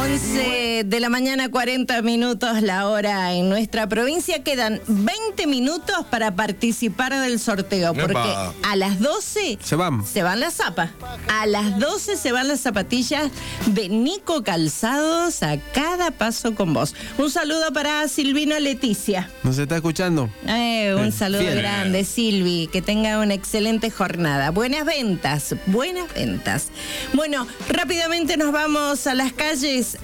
11 de la mañana, 40 minutos la hora en nuestra provincia. Quedan 20 minutos para participar del sorteo, porque a las 12 se van las zapas. A las 12 se van las zapatillas de Nico Calzados a cada paso con vos. Un saludo para Silvina Leticia. ¿Nos está escuchando? Un saludo grande, Silvi. Que tenga una excelente jornada. Buenas ventas, buenas ventas. Bueno, rápidamente nos vamos a las calles.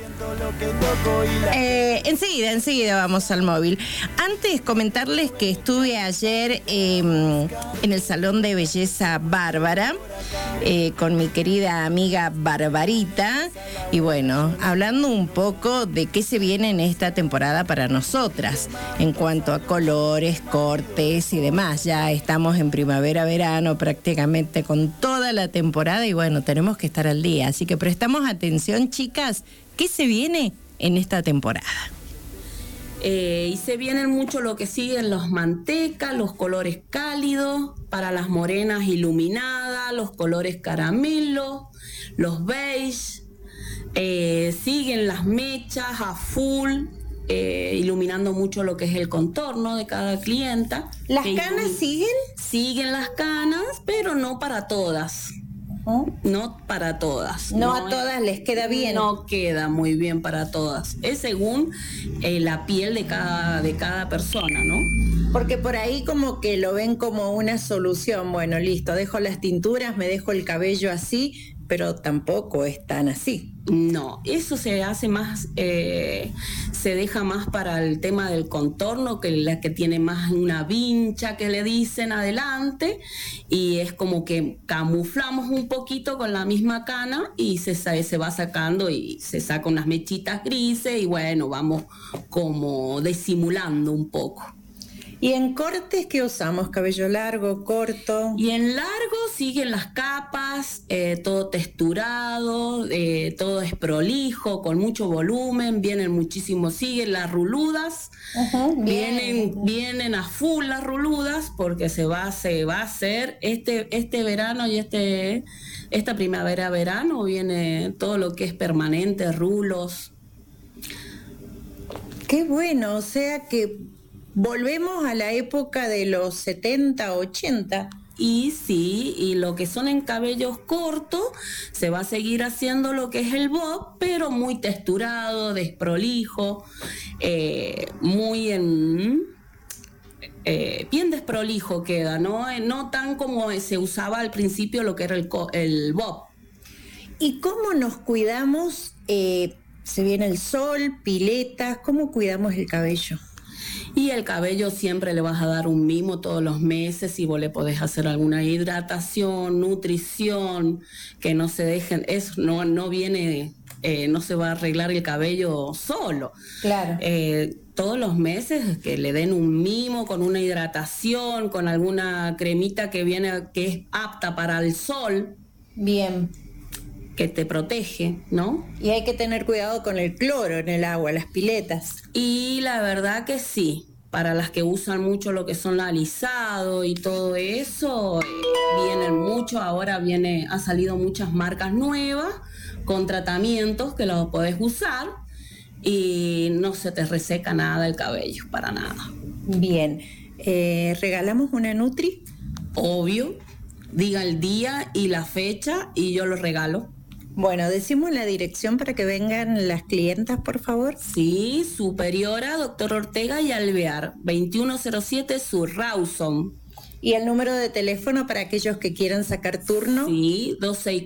Enseguida vamos al móvil. Antes comentarles que estuve ayer en el Salón de Belleza Bárbara con mi querida amiga Barbarita, y bueno, hablando un poco de qué se viene en esta temporada para nosotras en cuanto a colores, cortes y demás. Ya estamos en primavera, verano, prácticamente con toda la temporada, y bueno, tenemos que estar al día, así que prestamos atención, chicas. ¿Qué se viene en esta temporada? Y se vienen mucho lo que siguen los mantecas, los colores cálidos, para las morenas iluminadas, los colores caramelo, los beige, siguen las mechas a full, iluminando mucho lo que es el contorno de cada clienta. ¿Las canas siguen? Siguen las canas, pero no para todas. No para todas. No a todas les queda bien. No queda muy bien para todas. Es según la piel de cada persona, ¿no? Porque por ahí como que lo ven como una solución. Bueno, listo, dejo las tinturas, me dejo el cabello así, pero tampoco es tan así. No, eso se hace más, se deja más para el tema del contorno, que la que tiene más una vincha que le dicen adelante, y es como que camuflamos un poquito con la misma cana y se va sacando y se saca unas mechitas grises y bueno, vamos como disimulando un poco. ¿Y en cortes qué usamos? ¿Cabello largo, corto? Y en largo siguen las capas, todo texturado, todo es prolijo, con mucho volumen, vienen muchísimo, siguen las ruludas, vienen a full las ruludas, porque se va a hacer este verano y esta primavera-verano viene todo lo que es permanente, rulos. Qué bueno, o sea que volvemos a la época de los 70, 80. Y sí, y lo que son en cabellos cortos, se va a seguir haciendo lo que es el bob, pero muy texturado, desprolijo, bien desprolijo queda, ¿no? No tan como se usaba al principio lo que era el bob. ¿Y cómo nos cuidamos? Se viene el sol, piletas, ¿cómo cuidamos el cabello? Y el cabello siempre le vas a dar un mimo todos los meses, y vos le podés hacer alguna hidratación, nutrición, que no se dejen, eso no viene, no se va a arreglar el cabello solo. Claro. Todos los meses que le den un mimo con una hidratación, con alguna cremita que es apta para el sol. Bien. Que te protege, ¿no? Y hay que tener cuidado con el cloro en el agua, las piletas. Y la verdad que sí, para las que usan mucho lo que son el alisado y todo eso, vienen mucho, ahora ha salido muchas marcas nuevas con tratamientos que los podés usar y no se te reseca nada el cabello, para nada. Bien, ¿regalamos una Nutri? Obvio, diga el día y la fecha y yo lo regalo. Bueno, decimos la dirección para que vengan las clientas, por favor. Sí, Superiora, Doctor Ortega y Alvear, 2107 Sur Rawson. ¿Y el número de teléfono para aquellos que quieran sacar turno? Sí,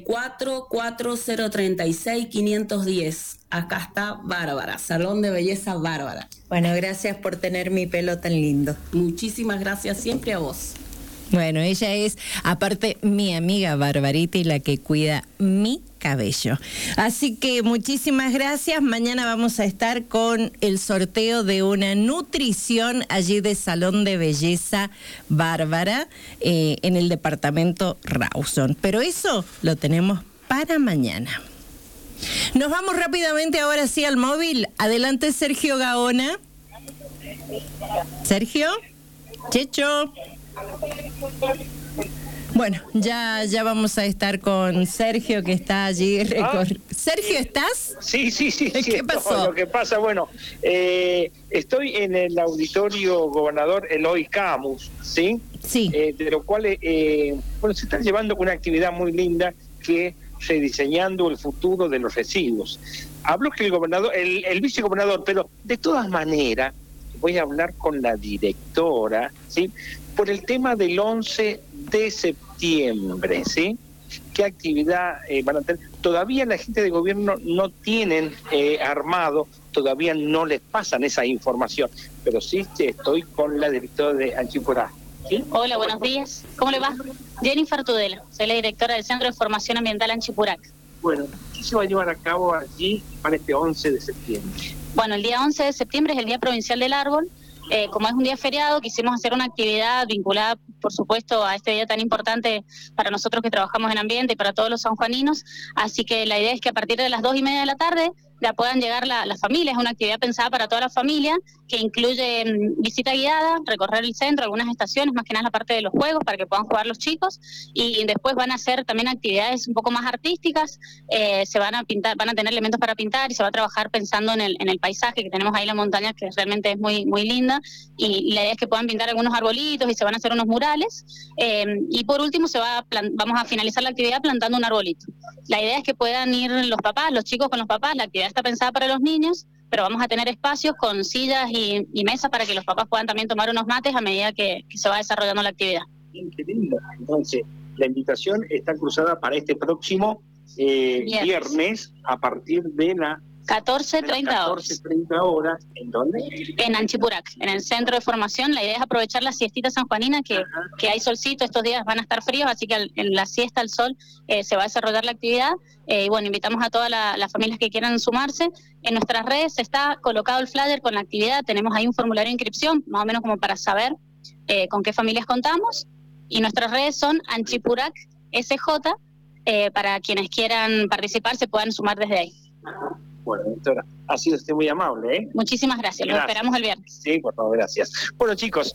264-4036-510. Acá está Bárbara, Salón de Belleza Bárbara. Bueno, gracias por tener mi pelo tan lindo. Muchísimas gracias, siempre a vos. Bueno, ella es, aparte, mi amiga Barbarita y la que cuida mi cabello. Así que muchísimas gracias. Mañana vamos a estar con el sorteo de una nutrición allí de Salón de Belleza Bárbara en el departamento Rawson. Pero eso lo tenemos para mañana. Nos vamos rápidamente ahora sí al móvil. Adelante, Sergio Gaona. Sergio. Checho. Bueno, ya vamos a estar con Sergio, que está allí. Sergio, ¿estás? Sí. ¿Qué pasó? Lo que pasa, bueno, estoy en el auditorio Gobernador Eloy Camus, ¿sí? Sí. De lo cual, se está llevando una actividad muy linda que es rediseñando el futuro de los residuos. Hablo que el gobernador, el vicegobernador, pero de todas maneras voy a hablar con la directora, ¿sí? Por el tema del 11 de septiembre, ¿sí? ¿Qué actividad van a tener? Todavía la gente de gobierno no tienen armado, todavía no les pasan esa información, pero sí estoy con la directora de Anchipurá. ¿Sí? Hola, buenos días. ¿Cómo le va? Jennifer Tudela, soy la directora del Centro de Formación Ambiental Anchipurac. Bueno, ¿qué se va a llevar a cabo allí para este 11 de septiembre? Bueno, el día 11 de septiembre es el Día Provincial del Árbol. Como es un día feriado, quisimos hacer una actividad vinculada, por supuesto, a este día tan importante para nosotros que trabajamos en ambiente y para todos los sanjuaninos. Así que la idea es que a partir de las 2:30 de la tarde ya puedan llegar las familias. Es una actividad pensada para toda la familia, que incluye visita guiada, recorrer el centro, algunas estaciones, más que nada la parte de los juegos, para que puedan jugar los chicos. Y después van a hacer también actividades un poco más artísticas. Se van a pintar, van a tener elementos para pintar y se va a trabajar pensando en el paisaje que tenemos ahí en la montaña, que realmente es muy, muy linda. Y la idea es que puedan pintar algunos arbolitos y se van a hacer unos murales. Y por último vamos a finalizar la actividad plantando un arbolito. La idea es que puedan ir los papás, los chicos con los papás. La actividad está pensada para los niños, pero vamos a tener espacios con sillas y mesas para que los papás puedan también tomar unos mates a medida que se va desarrollando la actividad. Qué lindo. Entonces, la invitación está cruzada para este próximo viernes a partir de la 14:30 horas. 14:30 horas. ¿En dónde? En Anchipurac, en el centro de formación. La idea es aprovechar la siestita sanjuanina, que hay solcito, estos días van a estar fríos, así que en la siesta al sol se va a desarrollar la actividad. Y bueno, invitamos a todas las familias que quieran sumarse. En nuestras redes está colocado el flyer con la actividad, tenemos ahí un formulario de inscripción, más o menos como para saber con qué familias contamos. Y nuestras redes son Anchipurac SJ, para quienes quieran participar se puedan sumar desde ahí. Bueno, doctora, ha sido usted muy amable, ¿eh? Muchísimas gracias. Lo esperamos el viernes. Sí, por favor, gracias. Bueno, chicos,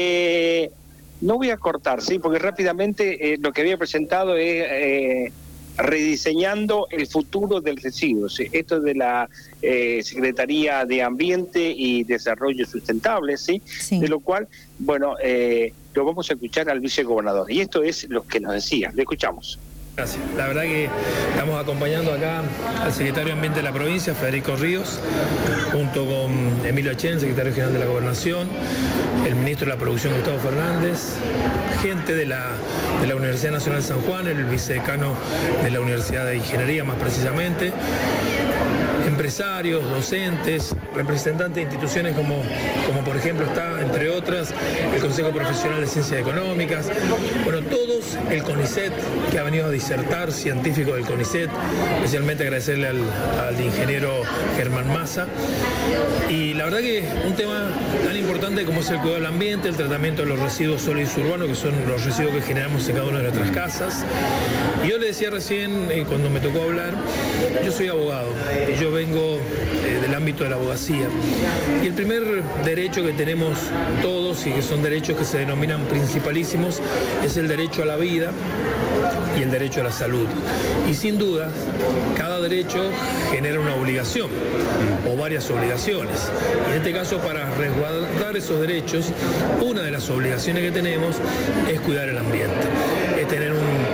no voy a cortar, ¿sí? Porque rápidamente lo que había presentado es rediseñando el futuro del residuo, ¿sí? Esto de la Secretaría de Ambiente y Desarrollo Sustentable, ¿sí? Sí. De lo cual, bueno, lo vamos a escuchar al vicegobernador. Y esto es lo que nos decía. Le escuchamos. Gracias. La verdad que estamos acompañando acá al secretario de Ambiente de la provincia, Federico Ríos, junto con Emilio Chen, secretario general de la Gobernación, el ministro de la Producción, Gustavo Fernández, gente de la Universidad Nacional de San Juan, el vicedecano de la Universidad de Ingeniería más precisamente, empresarios, docentes, representantes de instituciones como por ejemplo está, entre otras, el Consejo Profesional de Ciencias Económicas, bueno, todos, el CONICET, que ha venido a disertar, científico del CONICET, especialmente agradecerle al ingeniero Germán Massa, y la verdad que un tema tan importante como es el cuidado del ambiente, el tratamiento de los residuos sólidos urbanos, que son los residuos que generamos en cada una de nuestras casas. Y yo le decía recién, cuando me tocó hablar, yo soy abogado, y yo vengo del ámbito de la abogacía. Y el primer derecho que tenemos todos, y que son derechos que se denominan principalísimos, es el derecho a la vida y el derecho a la salud. Y sin duda, cada derecho genera una obligación, o varias obligaciones. Y en este caso, para resguardar esos derechos, una de las obligaciones que tenemos es cuidar el ambiente, es tener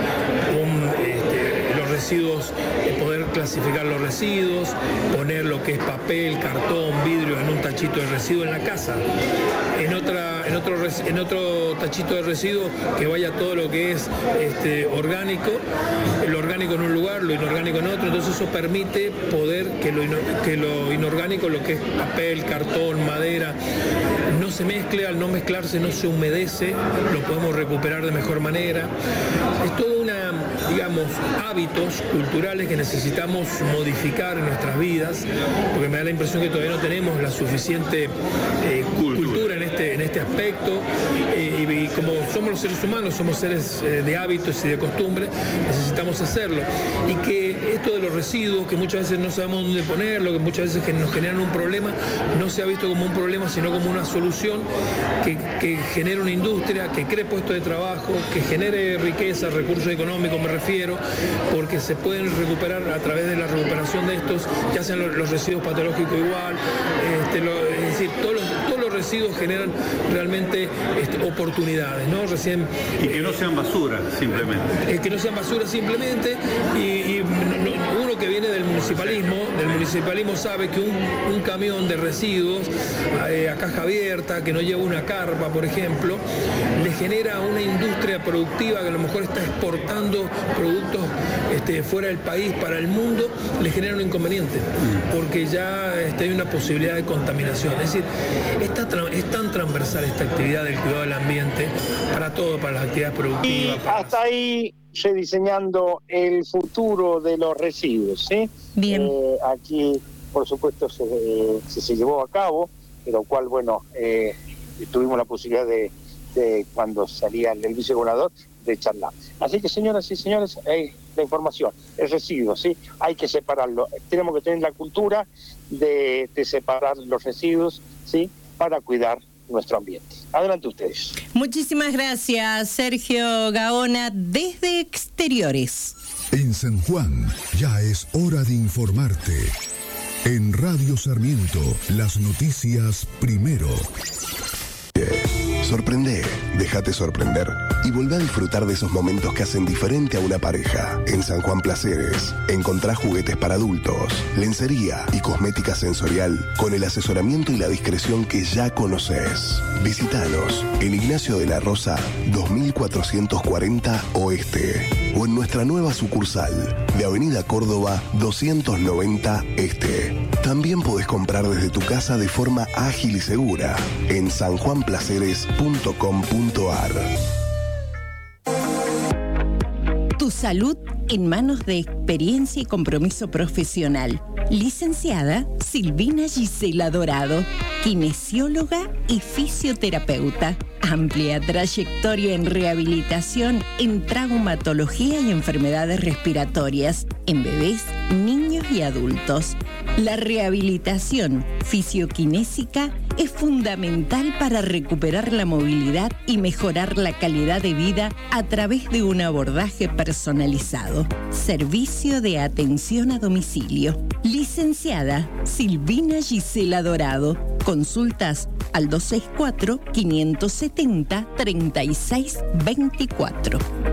los residuos, poder clasificar los residuos, poner lo que es papel, cartón, vidrio en un tachito de residuo en la casa, en otro tachito de residuo que vaya todo lo que es orgánico, lo orgánico en un lugar, lo inorgánico en otro. Entonces eso permite poder que lo inorgánico, lo que es papel, cartón, madera, no se mezcle. Al no mezclarse no se humedece, lo podemos recuperar de mejor manera. Es toda hábitos culturales que necesitamos modificar en nuestras vidas, porque me da la impresión que todavía no tenemos la suficiente cultura en este aspecto, y como somos los seres humanos, somos seres de hábitos y de costumbre, necesitamos hacerlo. Y que esto de los residuos, que muchas veces no sabemos dónde ponerlo, que muchas veces nos generan un problema, no se ha visto como un problema, sino como una solución que genere una industria, que cree puestos de trabajo, que genere riqueza, recursos económicos me refiero, porque se pueden recuperar a través de la recuperación de estos, ya sean los residuos patológicos igual, es decir, todos los residuos generan realmente oportunidades, ¿no? Y que no sean basura, simplemente. Que no sean basura simplemente, y uno que viene del municipalismo sabe que un camión de residuos a caja abierta, que no lleva una carpa, por ejemplo, le genera una industria productiva que a lo mejor está exportando productos fuera del país para el mundo, le genera un inconveniente, porque ya hay una posibilidad de contaminación. Es decir, es tan transversal esta actividad del cuidado del ambiente para todo, para las actividades productivas. Y hasta ahí rediseñando el futuro de los residuos, ¿sí? Bien. Aquí, por supuesto, se llevó a cabo, pero cual, bueno, tuvimos la posibilidad de cuando salía el vicegobernador, de charlar. Así que, señoras y señores, la información, el residuo, ¿sí? Hay que separarlo. Tenemos que tener la cultura de separar los residuos, ¿sí? Para cuidar nuestro ambiente. Adelante ustedes. Muchísimas gracias, Sergio Gaona, desde Exteriores. En San Juan ya es hora de informarte. En Radio Sarmiento, las noticias primero. Sorprende, déjate sorprender y volvé a disfrutar de esos momentos que hacen diferente a una pareja. En San Juan Placeres encontrás juguetes para adultos, lencería y cosmética sensorial con el asesoramiento y la discreción que ya conoces. Visítanos en Ignacio de la Rosa 2440 Oeste o en nuestra nueva sucursal de Avenida Córdoba 290 Este. También podés comprar desde tu casa de forma ágil y segura en sanjuanplaceres.com.ar. Tu salud en manos de experiencia y compromiso profesional. Licenciada Silvina Gisela Dorado, kinesióloga y fisioterapeuta. Amplia trayectoria en rehabilitación en traumatología y enfermedades respiratorias en bebés, niños y adultos. La rehabilitación fisioquinésica es fundamental para recuperar la movilidad y mejorar la calidad de vida a través de un abordaje personalizado. Servicio de atención a domicilio. Licenciada Silvina Gisela Dorado. Consultas al 264-570-3624.